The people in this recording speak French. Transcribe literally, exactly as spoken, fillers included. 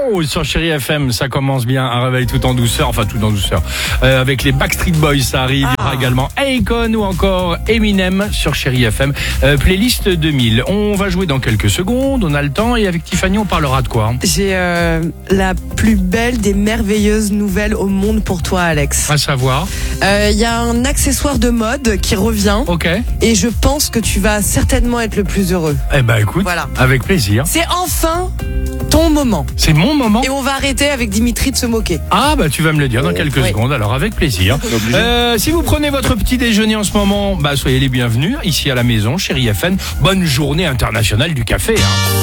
Oh, sur Chérie F M, ça commence bien, un réveil tout en douceur, enfin tout en douceur. Euh, avec les Backstreet Boys, ça arrive. Ah. Il y aura également Akon ou encore Eminem sur Chérie F M. Euh, playlist deux mille. On va jouer dans quelques secondes, on a le temps, et avec Tiffany, on parlera de quoi? J'ai euh, la plus belle des merveilleuses nouvelles au monde pour toi, Alex. À savoir? Il euh, y a un accessoire de mode qui revient. Ok. Et je pense que tu vas certainement être le plus heureux. Eh ben écoute, voilà. Avec plaisir. C'est enfin ton moment. C'est mon moment. Et on va arrêter avec Dimitri de se moquer. Ah bah tu vas me le dire dans quelques oui. secondes, alors avec plaisir. Euh, si vous prenez votre petit déjeuner en ce moment, bah soyez les bienvenus ici à la maison, Chérie F M. Bonne journée internationale du café. Hein.